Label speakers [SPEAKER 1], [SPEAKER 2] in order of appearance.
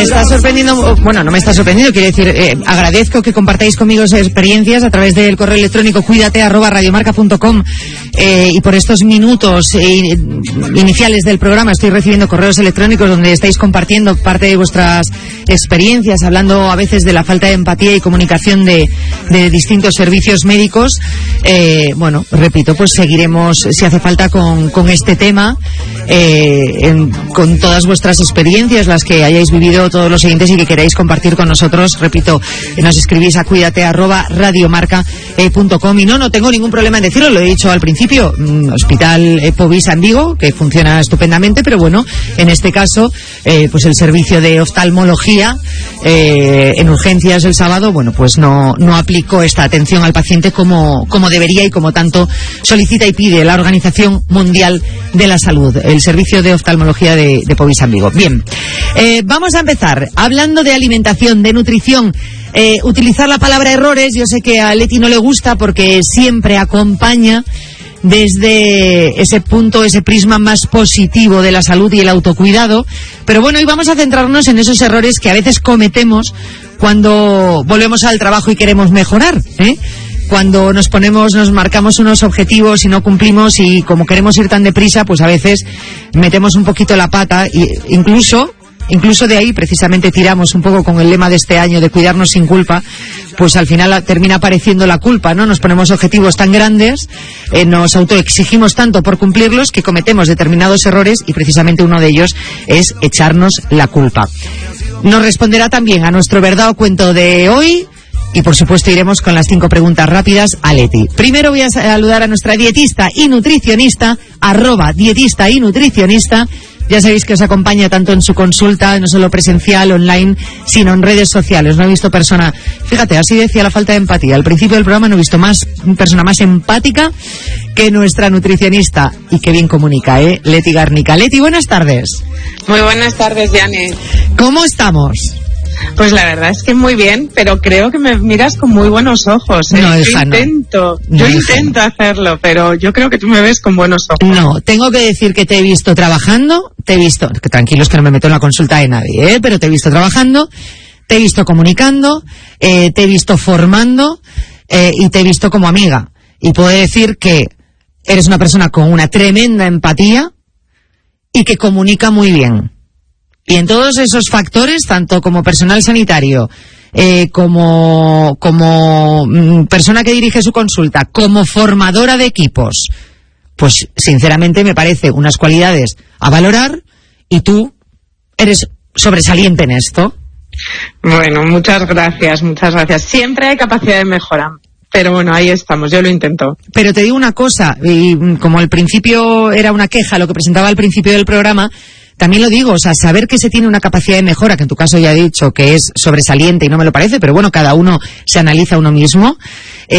[SPEAKER 1] Me está sorprendiendo, bueno, no me está sorprendiendo, quiero decir, agradezco que compartáis conmigo esas experiencias a través del correo electrónico cuidate@radiomarca.com, y por estos minutos iniciales del programa estoy recibiendo correos electrónicos donde estáis compartiendo parte de vuestras experiencias, hablando a veces de la falta de empatía y comunicación de distintos servicios médicos. Bueno, repito, pues seguiremos, si hace falta, con este tema, con todas vuestras experiencias, las que hayáis vivido todos los siguientes y que queráis compartir con nosotros. Repito, nos escribís a cuidate@radiomarca.com. Y no tengo ningún problema en decirlo, lo he dicho al principio, Hospital Povisa en Vigo, que funciona estupendamente, pero bueno, en este caso, pues el servicio de oftalmología en urgencias el sábado, bueno, pues no aplicó esta atención al paciente como debería y como tanto solicita y pide la Organización Mundial de la Salud, el servicio de oftalmología de Povisa en Vigo. Bien, vamos a empezar hablando de alimentación, de nutrición. Utilizar la palabra errores, yo sé que a Leti no le gusta porque siempre acompaña desde ese punto, ese prisma más positivo de la salud y el autocuidado, pero bueno, hoy vamos a centrarnos en esos errores que a veces cometemos cuando volvemos al trabajo y queremos mejorar, Cuando nos marcamos unos objetivos y no cumplimos, y como queremos ir tan deprisa, pues a veces metemos un poquito la pata, y incluso de ahí precisamente tiramos un poco con el lema de este año de cuidarnos sin culpa, pues al final termina apareciendo la culpa, ¿no? Nos ponemos objetivos tan grandes, nos autoexigimos tanto por cumplirlos que cometemos determinados errores, y precisamente uno de ellos es echarnos la culpa. Nos responderá también a nuestro verdad o cuento de hoy, y por supuesto iremos con las 5 preguntas rápidas a Leti. Primero voy a saludar a nuestra dietista y nutricionista, @dietista y nutricionista. Ya sabéis que os acompaña tanto en su consulta, no solo presencial, online, sino en redes sociales. No he visto persona, fíjate, así decía la falta de empatía. Al principio del programa no he visto persona más empática que nuestra nutricionista, y que bien comunica, Leti Garnica. Leti, buenas tardes.
[SPEAKER 2] Muy buenas tardes, Janet.
[SPEAKER 1] ¿Cómo estamos?
[SPEAKER 2] Pues la verdad es que muy bien, pero creo que me miras con muy buenos ojos. Yo intento hacerlo, pero yo creo que tú me ves con buenos ojos.
[SPEAKER 1] No, tengo que decir que te he visto trabajando, que tranquilos que no me meto en la consulta de nadie, pero te he visto trabajando, te he visto comunicando, te he visto formando, y te he visto como amiga. Y puedo decir que eres una persona con una tremenda empatía y que comunica muy bien. Y en todos esos factores, tanto como personal sanitario, como persona que dirige su consulta, como formadora de equipos, pues sinceramente me parece unas cualidades a valorar, y tú eres sobresaliente en esto.
[SPEAKER 2] Bueno, muchas gracias. Siempre hay capacidad de mejora, pero bueno, ahí estamos, yo lo intento.
[SPEAKER 1] Pero te digo una cosa, y como al principio era una queja lo que presentaba al principio del programa, también lo digo, o sea, saber que se tiene una capacidad de mejora, que en tu caso ya he dicho que es sobresaliente y no me lo parece, pero bueno, cada uno se analiza a uno mismo.